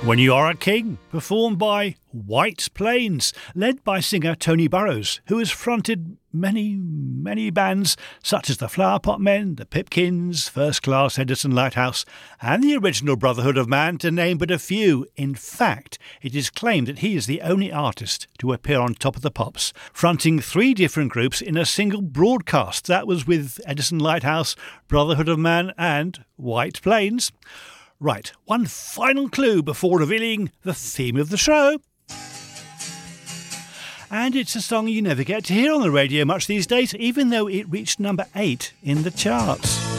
When You Are a King, performed by White Plains, led by singer Tony Burrows, who has fronted many bands such as the Flower Pot Men, the Pipkins, First Class, Edison Lighthouse, and the original Brotherhood of Man, to name but a few. In fact, it is claimed that he is the only artist to appear on Top of the Pops, fronting 3 different groups in a single broadcast. That was with Edison Lighthouse, Brotherhood of Man, and White Plains. Right, one final clue before revealing the theme of the show. And it's a song you never get to hear on the radio much these days, even though it reached number 8 in the charts.